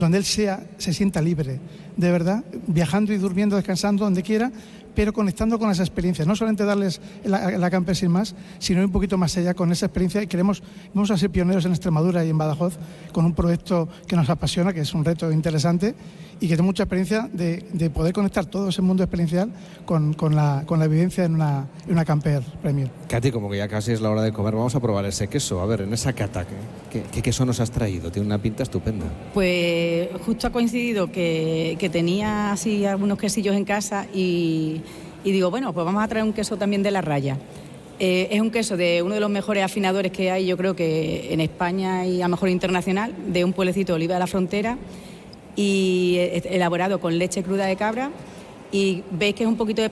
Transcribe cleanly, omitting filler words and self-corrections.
donde él se sienta libre, de verdad, viajando y durmiendo, descansando donde quiera, pero conectando con esa experiencia, no solamente darles la camper sin más, sino un poquito más allá con esa experiencia, y vamos a ser pioneros en Extremadura y en Badajoz con un proyecto que nos apasiona, que es un reto interesante y que tiene mucha experiencia de poder conectar todo ese mundo experiencial con la vivencia en una camper premium. Katy, como que ya casi es la hora de comer, vamos a probar ese queso. A ver, en esa cata, ¿qué queso nos has traído? Tiene una pinta estupenda. Pues justo ha coincidido que tenía así algunos quesillos en casa y digo, bueno, pues vamos a traer un queso también de La Raya. Es un queso de uno de los mejores afinadores que hay, yo creo que en España y a lo mejor internacional, de un pueblecito de Oliva de la Frontera, y elaborado con leche cruda de cabra, y veis que es un poquito de